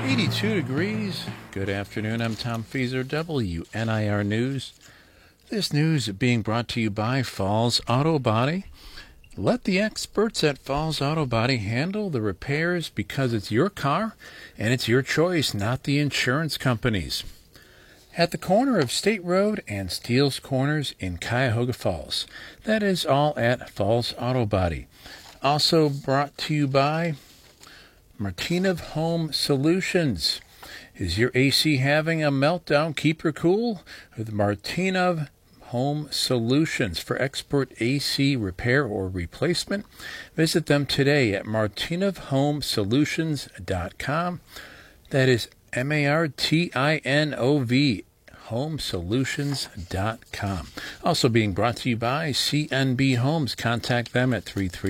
82 degrees. Good afternoon. I'm Tom Feaser, WNIR News. This news being brought to you by Falls Auto Body. Let the experts at Falls Auto Body handle the repairs because it's your car and it's your choice, not the insurance companies. At the corner of State Road and Steele's Corners in Cuyahoga Falls. That is all at Falls Auto Body. Also brought to you by Martinov Home Solutions. Is your AC having a meltdown? Keep her cool with Martinov Home Solutions for expert AC repair or replacement. Visit them today at martinovhomesolutions.com. That is MARTINOV, homesolutions.com. Also being brought to you by CNB Homes. Contact them at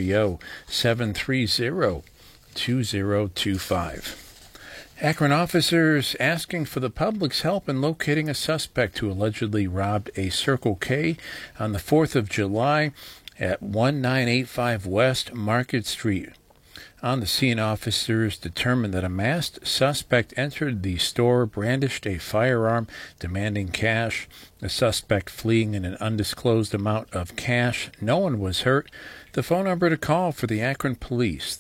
330-730-2025. Akron officers asking for the public's help in locating a suspect who allegedly robbed a Circle K on the 4th of July at 1985 West Market Street. On the scene, officers determined that a masked suspect entered the store, brandished a firearm, demanding cash. The suspect fleeing in an undisclosed amount of cash. No one was hurt. The phone number to call for the Akron Police,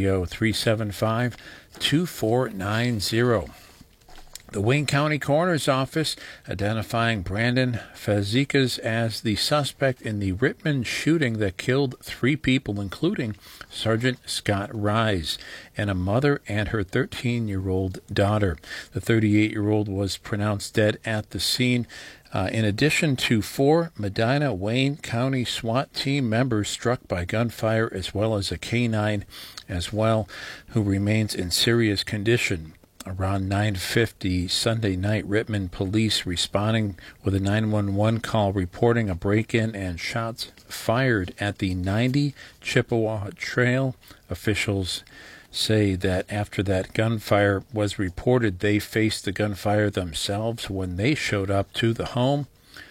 330-375-2490. The Wayne County Coroner's Office identifying Brandon Fazekas as the suspect in the Rittman shooting that killed 3 people, including Sergeant Scott Rise and a mother and her 13-year-old daughter. The 38-year-old was pronounced dead at the scene. In addition to 4 Medina Wayne County SWAT team members struck by gunfire, as well as a canine as well, who remains in serious condition. Around 9:50 Sunday night, Rittman police responding with a 911 call reporting a break-in and shots fired at the 90 Chippewa Trail. Officials say that after that gunfire was reported, they faced the gunfire themselves when they showed up to the home.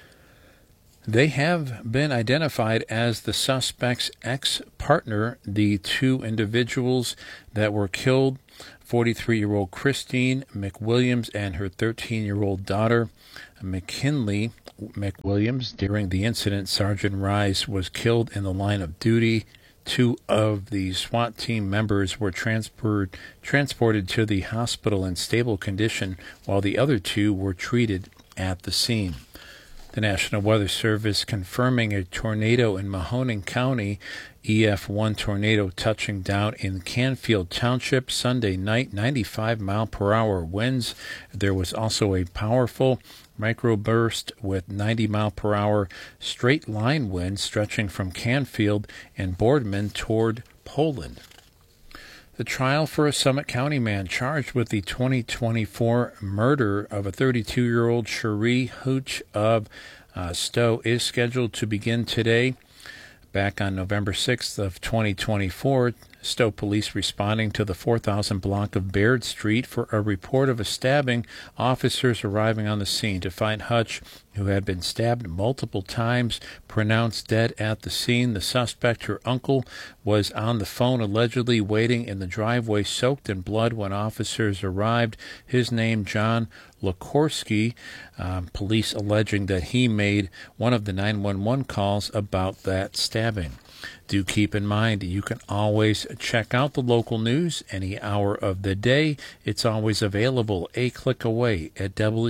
They have been identified as the suspect's ex-partner, the 2 individuals that were killed, 43-year-old Christine McWilliams and her 13-year-old daughter, McKinley McWilliams. During the incident, Sergeant Rise was killed in the line of duty. 2 of the SWAT team members were transported to the hospital in stable condition, while the other 2 were treated at the scene. The National Weather Service confirming a tornado in Mahoning County, EF1 tornado touching down in Canfield Township Sunday night, 95-mile-per-hour winds. There was also a powerful microburst with 90-mile-per-hour straight-line winds stretching from Canfield and Boardman toward Poland. The trial for a Summit County man charged with the 2024 murder of a 32-year-old Cherie Hooch of Stowe is scheduled to begin today. Back on November 6th of 2024, Stowe police responding to the 4000 block of Baird Street for a report of a stabbing. Officers arriving on the scene to find Hutch, who had been stabbed multiple times, pronounced dead at the scene. The suspect, her uncle, was on the phone allegedly waiting in the driveway soaked in blood when officers arrived. His name, John Lakorski, police alleging that he made one of the 911 calls about that stabbing. Do keep in mind you can always check out the local news any hour of the day. It's always available a click away at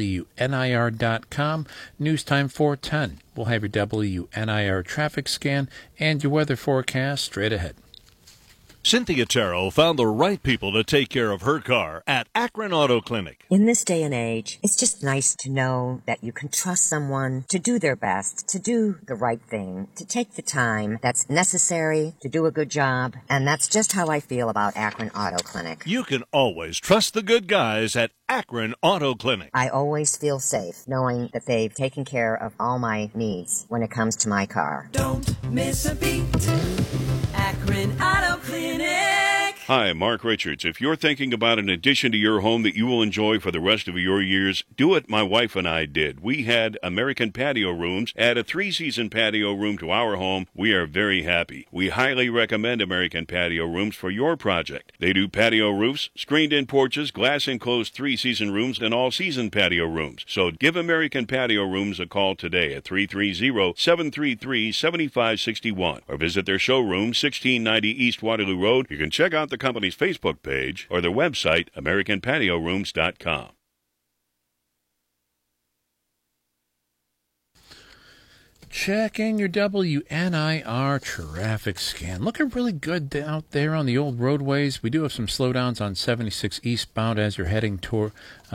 WNIR.com. News time 4:10. We'll have your WNIR traffic scan and your weather forecast straight ahead. Cynthia Terrell found the right people to take care of her car at Akron Auto Clinic. In this day and age, it's just nice to know that you can trust someone to do their best, to do the right thing, to take the time that's necessary to do a good job. And that's just how I feel about Akron Auto Clinic. You can always trust the good guys at Akron Auto Clinic. I always feel safe knowing that they've taken care of all my needs when it comes to my car. Don't miss a beat. Akron Auto Clinic. Hi, Mark Richards. If you're thinking about an addition to your home that you will enjoy for the rest of your years, do it my wife and I did. We had American Patio Rooms, add a 3-season patio room to our home. We are very happy. We highly recommend American Patio Rooms for your project. They do patio roofs, screened-in porches, glass-enclosed 3-season rooms, and all-season patio rooms. So give American Patio Rooms a call today at 330-733-7561 or visit their showroom, 1690 East Waterloo Road. You can check out the company's Facebook page or their website, AmericanPatioRooms.com. Checking your WNIR traffic scan. Looking really good out there on the old roadways. We do have some slowdowns on 76 eastbound as you're heading through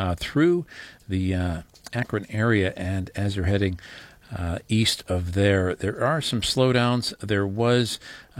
the Akron area, and as you're heading east of there. There are some slowdowns. There was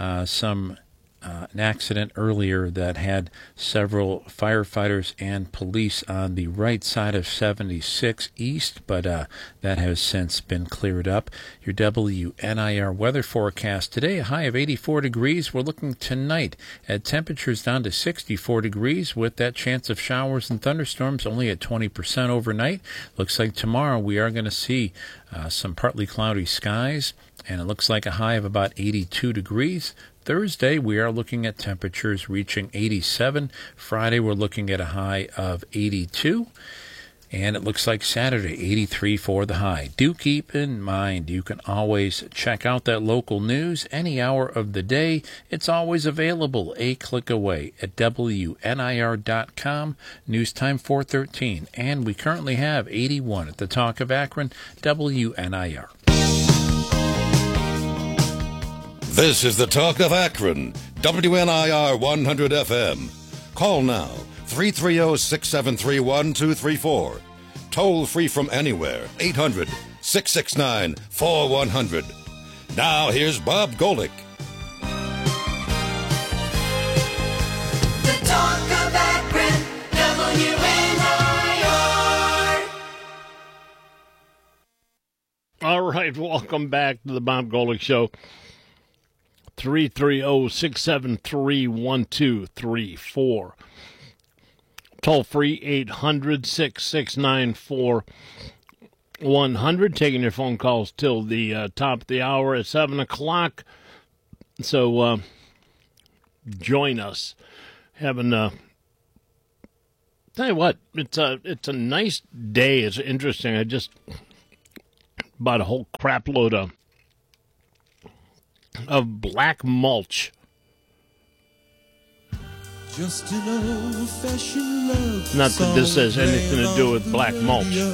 an accident earlier that had several firefighters and police on the right side of 76 East, but that has since been cleared up. Your WNIR weather forecast today, a high of 84 degrees. We're looking tonight at temperatures down to 64 degrees with that chance of showers and thunderstorms only at 20% overnight. Looks like tomorrow we are going to see some partly cloudy skies, and it looks like a high of about 82 degrees. Thursday, we are looking at temperatures reaching 87. Friday, we're looking at a high of 82. And it looks like Saturday, 83 for the high. Do keep in mind, you can always check out that local news any hour of the day. It's always available a click away at WNIR.com. News time 4:13. And we currently have 81 at the Talk of Akron, WNIR. This is the Talk of Akron, WNIR 100 FM. Call now, 330-673-1234. Toll free from anywhere, 800-669-4100. Now here's Bob Golick. The Talk of Akron, WNIR. All right, welcome back to the Bob Golick Show. 330-673-1234. Toll free 800-669-4100. Taking your phone calls till the top of the hour at 7 o'clock. So join us. Tell you what, it's a nice day. It's interesting. I just bought a whole crap load of black mulch. Just an old-fashioned love. Not that this has anything to do with black mulch.